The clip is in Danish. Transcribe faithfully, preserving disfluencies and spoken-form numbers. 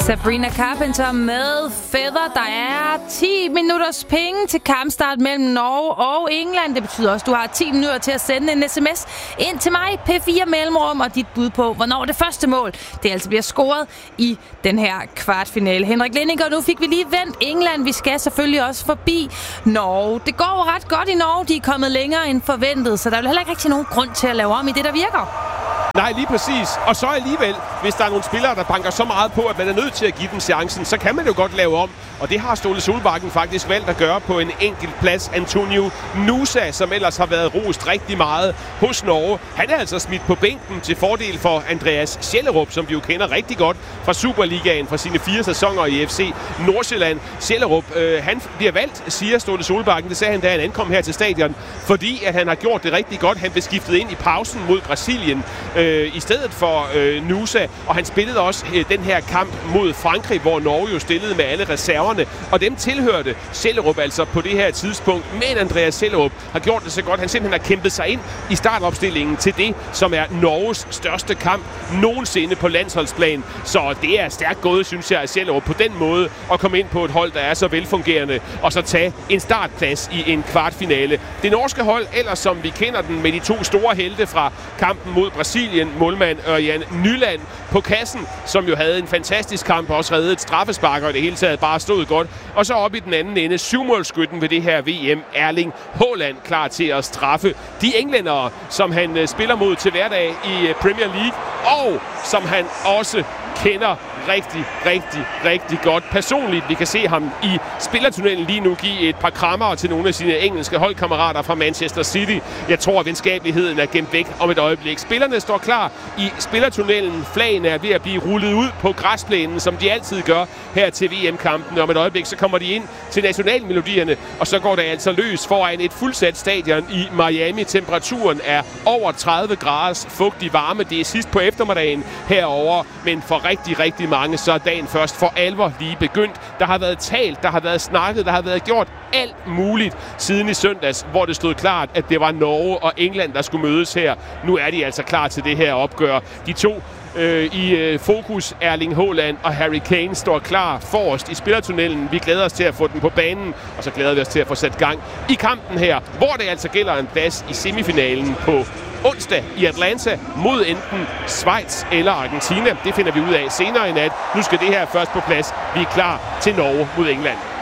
Sabrina Carpenter med Feather. Der er ti minutters penge til kampstart mellem Norge og England. Det betyder også, at du har ti minutter til at sende en sms ind til mig, P fire Mellemrum, og dit bud på, hvornår det første mål, det altså bliver scoret i den her kvartfinale. Henrik Lindinger, nu fik vi lige vendt England. Vi skal selvfølgelig også forbi Norge. Det går jo ret godt i Norge. De er kommet længere end forventet, så der er jo heller ikke rigtig nogen grund til at lave om i det, der virker. Nej, lige præcis. Og så alligevel, hvis der er nogle spillere, der banker så meget på, at man er nødt til at give dem chancen, så kan man jo godt lave om. Og det har Ståle Solbakken faktisk valgt at gøre på en enkelt plads. Antonio Nusa, som ellers har været rost rigtig meget hos Norge, han er altså smidt på bænken til fordel for Andreas Schellerup, som vi jo kender rigtig godt fra Superligaen, fra sine fire sæsoner i F C Nordsjælland. Schellerup, øh, han bliver valgt, siger Ståle Solbakken. Det sagde han, da han ankom her til stadion, fordi at han har gjort det rigtig godt. Han blev skiftet ind i pausen mod Brasilien øh, i stedet for øh, Nusa, og han spillede også øh, den her kamp mod Frankrig, hvor Norge jo stillede med alle reserverne, og dem tilhørte Schellerup altså på det her tidspunkt. Men Andreas Schellerup har gjort det så godt. Han simpelthen har kæmpet sig ind i startopstillingen til det, som er Norges største kamp nogensinde på landsholdsplan. Så det er stærkt gået, synes jeg, af Schellerup på den måde at komme ind på et hold, der er så velfungerende, og så tage en startplads i en kvartfinale. Det norske hold, ellers som vi kender den med de to store helte fra kampen mod Brasilien, målmand Ørjan Nyland på kassen, som jo havde en fantastisk kamp, og også reddet et straffespark, og i det hele taget bare stod godt. Og så op i den anden ende, syvmålsskytten ved det her V M, Erling Haaland, klar til at straffe de englændere, som han uh, spiller mod til hverdag i uh, Premier League, og som han også kender rigtig, rigtig, rigtig godt personligt. Vi kan se ham i spillertunnelen lige nu give et par krammer til nogle af sine engelske holdkammerater fra Manchester City. Jeg tror, at venskabeligheden er gemt væk om et øjeblik. Spillerne står klar i spillertunnelen. Flagene er ved at blive rullet ud på græsplænen, som de altid gør her til V M-kampen. Om et øjeblik, så kommer de ind til nationalmelodierne, og så går det altså løs foran et fuldsat stadion i Miami. Temperaturen er over tredive graders fugtig varme. Det er sidst på eftermiddagen herovre, men for rigtig, rigtig mange, så er dagen først for alvor lige begyndt. Der har været talt, der har været snakket, der har været gjort alt muligt siden i søndags, hvor det stod klart, at det var Norge og England, der skulle mødes her. Nu er de altså klar til det her opgør. De to øh, i øh, fokus, Erling Haaland og Harry Kane, står klar forrest i spillertunnelen. Vi glæder os til at få den på banen, og så glæder vi os til at få sat gang i kampen her, hvor det altså gælder en plads i semifinalen på onsdag i Atlanta mod enten Schweiz eller Argentina. Det finder vi ud af senere i nat. Nu skal det her først på plads. Vi er klar til Norge mod England.